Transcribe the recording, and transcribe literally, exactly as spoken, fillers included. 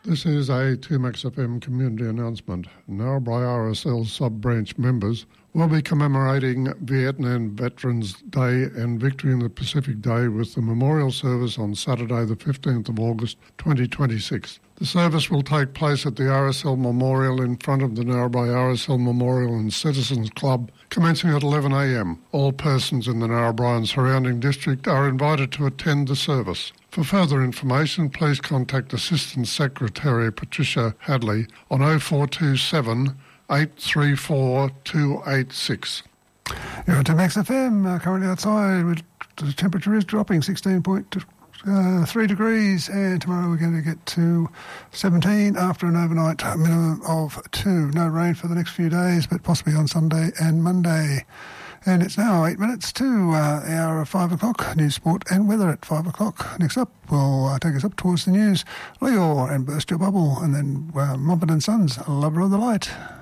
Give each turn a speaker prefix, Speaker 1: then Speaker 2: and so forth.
Speaker 1: This is a two Max F M community announcement. Narrabri R S L sub-branch members will be commemorating Vietnam Veterans Day and Victory in the Pacific Day with the memorial service on Saturday the fifteenth of August twenty twenty-six. The service will take place at the R S L Memorial in front of the Narrabri R S L Memorial and Citizens Club, commencing at eleven a m. All persons in the Narrabri and surrounding district are invited to attend the service. For further information, please contact Assistant Secretary Patricia Hadley on oh four two seven, eight three four, two eight six.
Speaker 2: You're on to Max F M, uh, currently outside. With, the temperature is dropping sixteen point three degrees, and tomorrow we're going to get to seventeen after an overnight minimum of two. No rain for the next few days, but possibly on Sunday and Monday. And it's now eight minutes to uh, the hour of five o'clock. News, sport and weather at five o'clock. Next up, we'll uh, take us up towards the news. Leo and Burst Your Bubble, and then uh, Moffat and Sons, Lover of the Light.